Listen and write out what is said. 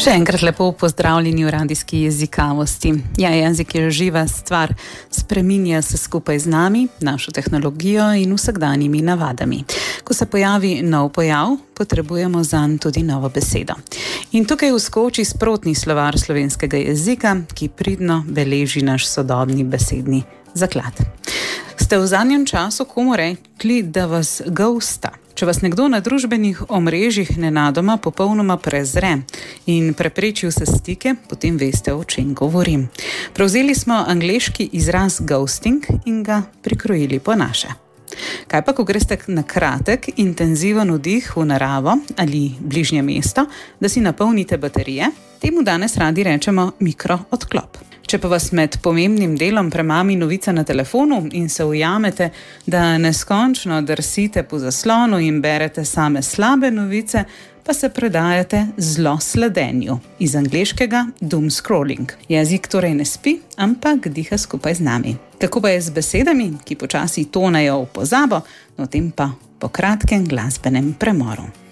Še enkrat lepo pozdravljeni v radijski jezikavosti. Ja, jezik je živa stvar, spreminja se skupaj z nami, našo tehnologijo in vsakdanjimi navadami. Ko se pojavi nov pojav, potrebujemo zanj tudi novo besedo. In tukaj vskoči sprotni slovar slovenskega jezika, ki pridno beleži naš sodobni besedni zaklad. Ste v zadnjem času komu rekli, da vas ghosta? Če vas nekdo na družbenih omrežjih nenadoma popolnoma prezre in prepreči vse stike, potem veste, o čem govorim. Prevzeli smo angleški izraz ghosting in ga prikrojili po naše. Kaj pa, ko greste na kratek, intenziven vdih v naravo ali bližnje mesto, da si napolnite baterije? Temu danes radi rečemo mikroodklop. Če pa vas med pomembnim delom premami novica na telefonu in se ujamete, da neskončno drsite po zaslonu in berete same slabe novice, pa se predajate zlosledenju. Iz angleškega doom scrolling. Jezik torej ne spi, ampak diha skupaj z nami. Kako pa je z besedami, ki počasi tonejo v pozabo, no tem pa po kratkem glasbenem premoru.